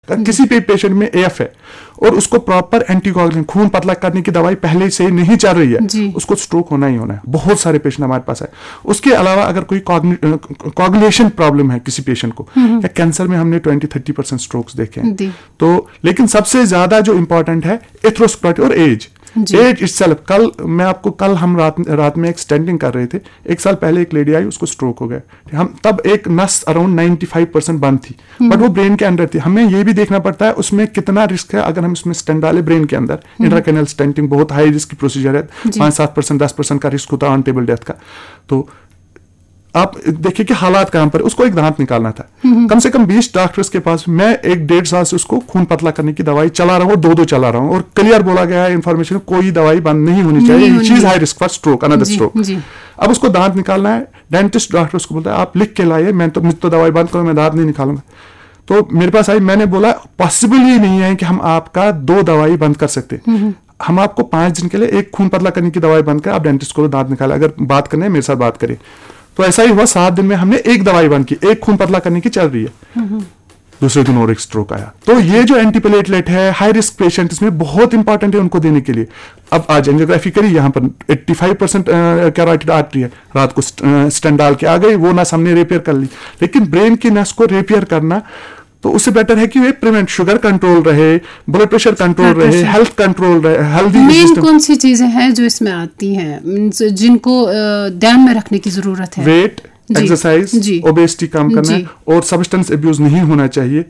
अगर किसी भी पेशेंट में एएफ है और उसको प्रॉपर एंटीकोगुलेंट खून पतला करने की दवाई पहले से नहीं चल रही है, उसको स्ट्रोक होना ही होना है। बहुत सारे पेशेंट हमारे पास है। उसके अलावा अगर कोई कोगुलेशन प्रॉब्लम है किसी पेशेंट को, या कैंसर में हमने 20-30% स्ट्रोक्स देखे हैं, तो लेकिन सबसे ज्यादा जो इंपॉर्टेंट है एथेरोस्क्लेरोसिस और एज इटसेल्फ। कल हम रात में एक स्टेंटिंग कर रहे थे। एक साल पहले एक लेडी आई, उसको स्ट्रोक हो गया। हम तब एक नस अराउंड 95% बंद थी, बट वो ब्रेन के अंदर थी। हमें ये भी देखना पड़ता है उसमें कितना रिस्क है। अगर हम इसमें स्टेंट डाले ब्रेन के अंदर, इंट्राक्रैनियल स्टेंटिंग बहुत हाई रिस्क की प्रोसीजर है, 5-7%, 10% का रिस्क होता है ऑन टेबल डेथ का। तो आप देखिए कि हालात कहां पर। उसको एक दांत निकालना था, कम से कम 20 डॉक्टर्स के पास। मैं 1-1.5 साल से उसको खून पतला करने की दवाई चला रहा हूँ, 2 चला रहा हूँ, और क्लियर बोला गया है इन्फॉर्मेशन, कोई दवाई बंद नहीं होनी चाहिए। चीज high risk for stroke, another stroke. अब उसको दांत निकालना है। डेंटिस्ट डॉक्टर उसको बोलता है आप लिख के लाइए, मुझे तो दवाई बंद करो, मैं दांत नहीं निकालूंगा। तो मेरे पास आई, मैंने बोला पॉसिबल ही नहीं है कि हम आपका 2 दवाई बंद कर सकते। हम आपको 5 दिन के लिए एक खून पतला करने की दवाई बंद कर, आप डेंटिस्ट को दांत निकाले। अगर बात करने मेरे साथ बात करें। तो ऐसा ही हुआ, 7 दिन में हमने एक दवाई बंद की, एक खून पतला करने की चल रही है। दूसरे दिन और एक स्ट्रोक आया। तो ये जो एंटीप्लेटलेट है हाई रिस्क पेशेंट, इसमें बहुत इंपॉर्टेंट है उनको देने के लिए। अब आज एंजियोग्राफी करी, यहाँ पर 85% कैरोटिड आर्टरी है। रात को स्टेंट डाल के आ गई, वो नस हमने रिपेयर कर ली। लेकिन ब्रेन की नस को रिपेयर करना, तो उससे बेटर है कि वे प्रिवेंट, शुगर कंट्रोल रहे, ब्लड प्रेशर कंट्रोल रहे, हेल्थ कंट्रोल रहे, हेल्दी। मेन कौन सी चीजें हैं जो इसमें आती हैं जिनको ध्यान में रखने की जरूरत है? वेट, एक्सरसाइज, ओबेसिटी कम करना है, और सब्सटेंस अब्यूज नहीं होना चाहिए।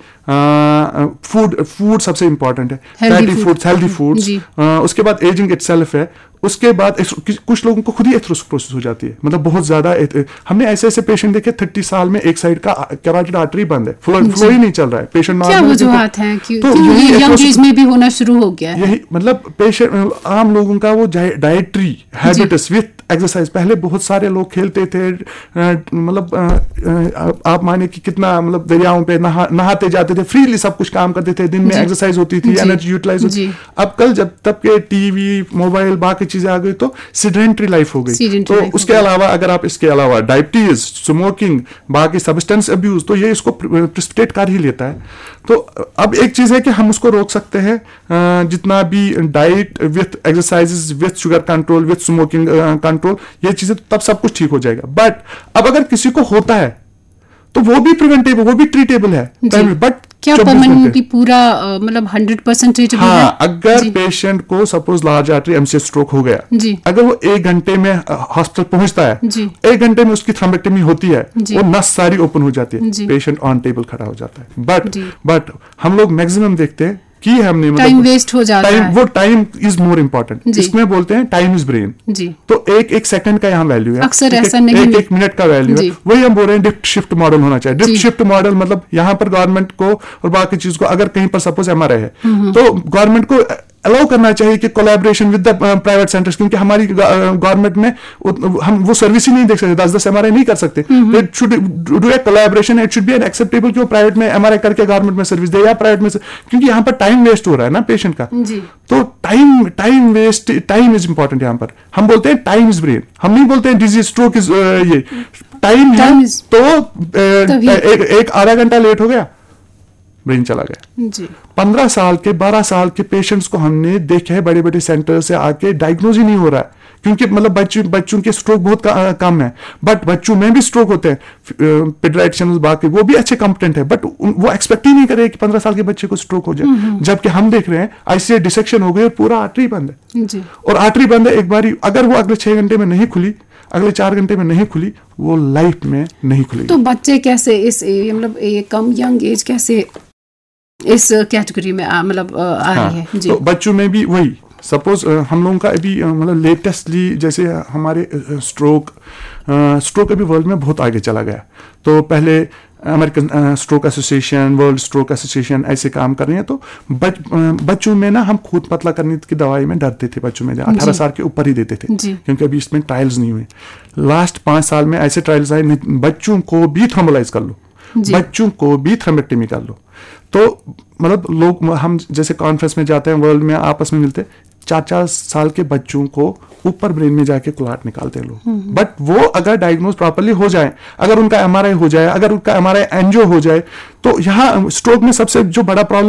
फूड सबसे इंपॉर्टेंट है, फैटी फूड्स, हेल्दी फूड्स। उसके बाद एजिंग इटसेल्फ है। उसके बाद कुछ लोगों को खुद ही एथेरोस्क्लेरोसिस हो जाती है, मतलब बहुत ज्यादा। हमने ऐसे पेशेंट देखे 30 साल में एक साइड का कैरोटिड आर्टरी बंद है, फ्लो ही नहीं चल रहा है। पेशेंट क्या वजूहात हैं कि यंग एज में भी होना शुरू हो गया है? यही मतलब पेशेंट, आम लोगों का वो डाइटरी हैबिट्स विथ एक्सरसाइज। पहले बहुत सारे लोग खेलते थे, मतलब आप माने कि कितना, मतलब दरियाओं पे नहाते जाते थे, फ्रीली सब कुछ काम करते थे, दिन में एक्सरसाइज होती थी, एनर्जी यूटिलाइज होती। अब कल जब तब के टीवी, मोबाइल, बाकी चीजें आ गई, तो सीडेंटरी लाइफ हो गई। तो उसके अलावा अगर आप इसके अलावा डायबिटीज, स्मोकिंग, बाकी सब्सटेंस अब्यूज, तो ये इसको प्रिसिपिटेट कर ही लेता है। तो अब एक चीज है कि हम उसको रोक सकते हैं, जितना भी diet with exercises, with sugar control, with smoking control, ये चीजें, तब सब कुछ ठीक हो जाएगा। बट अब अगर किसी को होता है तो वो भी प्रिवेंटेबल, वो भी ट्रीटेबल है। बट क्या परमानेंटली पूरा मतलब 100% ट्रीटेबल है? अगर पेशेंट को suppose large artery MCS stroke हो गया, अगर वो 1 घंटे में हॉस्पिटल पहुंचता है, 1 घंटे में उसकी थ्रोम्बेक्टमी होती है, वो नस सारी ओपन हो जाती है, पेशेंट ऑन टेबल खड़ा हो जाता है। बट हम लोग मैक्सिमम देखते हैं कि हमने टाइम वेस्ट हो जाता है। वो टाइम इज मोर इम्पोर्टेंट। इसमें बोलते हैं टाइम इज ब्रेन। तो एक सेकंड का यहाँ वैल्यू है, अक्सर ऐसा नहीं, एक मिनट का वैल्यू है। वही हम बोल रहे हैं डिफ्ट शिफ्ट मॉडल होना चाहिए। डिफ्ट शिफ्ट मॉडल मतलब यहाँ पर गवर्नमेंट को और बाकी चीज को, अगर कहीं पर सपोज एमआरआई है, तो गवर्नमेंट को अलाउ करना चाहिए कि collaboration with the private centres, क्योंकि हमारी गवर्नमेंट में हम वो सर्विस ही नहीं देख सकते, 10-10 एमआरआई नहीं कर सकते। It should do a collaboration, it should be an acceptable कि वो प्राइवेट में एमआरआई करके गवर्नमेंट में सर्विस दे, या प्राइवेट में, क्योंकि यहाँ पर टाइम वेस्ट हो रहा है ना पेशेंट का। तो time waste, time is important. यहाँ पर हम बोलते हैं टाइम इज ब्रेन, हम नहीं बोलते हैं डिजीज, स्ट्रोक इज, ये टाइम है। तो एक आधा घंटा लेट हो गया, ब्रेन चला गया। 15 साल के, 12 साल के पेशेंट्स को हमने देखा है बड़े बड़े सेंटर से आके, डायग्नोज ही नहीं हो रहा है, क्योंकि मतलब बच्चों के स्ट्रोक बहुत कम है। बट बच्चों में भी स्ट्रोक होते हैं, पीडियाट्रिशियंस बाकी वो भी अच्छे कॉम्पिटेंट है, बट वो एक्सपेक्ट ही नहीं करे कि 15 साल के बच्चे को स्ट्रोक हो जाए। जबकि हम देख रहे हैं आईसीए डिसेक्शन हो गई और पूरा आर्टरी बंद है, और आर्टरी बंद है एक बार, अगर वो अगले 6 घंटे में नहीं खुली, अगले 4 घंटे में नहीं खुली, वो लाइफ में नहीं खुलेगी। तो बच्चे कैसे इस मतलब कम यंग एज कैसे इस कैटेगरी में मतलब आ रही है? तो बच्चों में भी वही, सपोज हम लोगों का अभी मतलब लेटेस्टली, जैसे हमारे स्ट्रोक अभी वर्ल्ड में बहुत आगे चला गया। तो पहले American stroke association, world stroke association ऐसे काम कर रहे हैं। तो बच्चों में ना हम खून पतला करने की दवाई में डरते थे, बच्चों में 18 साल के ऊपर ही देते थे, क्योंकि अभी इसमें ट्रायल्स नहीं हुए। लास्ट 5 साल में ऐसे ट्रायल्स आए, बच्चों को भी थ्रोम्बोलाइज कर लो, बच्चों को भी थ्रोम्बेक्टमी कर लो। तो मतलब लोग, हम जैसे कॉन्फ्रेंस में जाते हैं, वर्ल्ड में आपस में मिलते, 4 साल के बच्चों को ऊपर ब्रेन में जाके क्लॉट निकालते हैं लोग। बट वो अगर डायग्नोज प्रॉपरली हो जाए, अगर उनका MRI हो जाए, अगर उनका MRI एंजियो हो जाए, तो यहाँ स्ट्रोक में सबसे जो बड़ा प्रॉब्लम